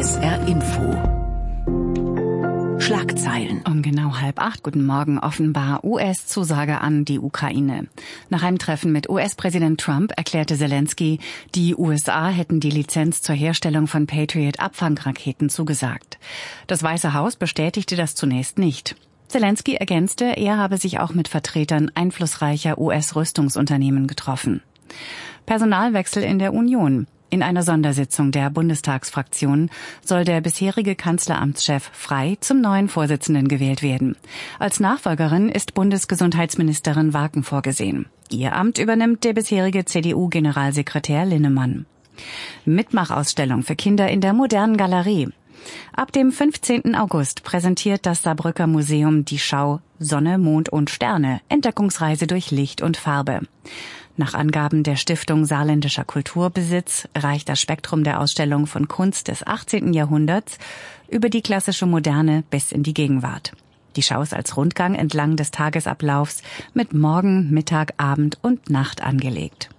SR Info. Schlagzeilen. Um genau 7:30, guten Morgen, offenbar US-Zusage an die Ukraine. Nach einem Treffen mit US-Präsident Trump erklärte Zelensky, die USA hätten die Lizenz zur Herstellung von Patriot-Abfangraketen zugesagt. Das Weiße Haus bestätigte das zunächst nicht. Zelensky ergänzte, er habe sich auch mit Vertretern einflussreicher US-Rüstungsunternehmen getroffen. Personalwechsel in der Union. In einer Sondersitzung der Bundestagsfraktion soll der bisherige Kanzleramtschef Frey zum neuen Vorsitzenden gewählt werden. Als Nachfolgerin ist Bundesgesundheitsministerin Waken vorgesehen. Ihr Amt übernimmt der bisherige CDU-Generalsekretär Linnemann. Mitmachausstellung für Kinder in der Modernen Galerie. Ab dem 15. August präsentiert das Saarbrücker Museum die Schau Sonne, Mond und Sterne – Entdeckungsreise durch Licht und Farbe. Nach Angaben der Stiftung Saarländischer Kulturbesitz reicht das Spektrum der Ausstellung von Kunst des 18. Jahrhunderts über die klassische Moderne bis in die Gegenwart. Die Schau ist als Rundgang entlang des Tagesablaufs mit Morgen, Mittag, Abend und Nacht angelegt.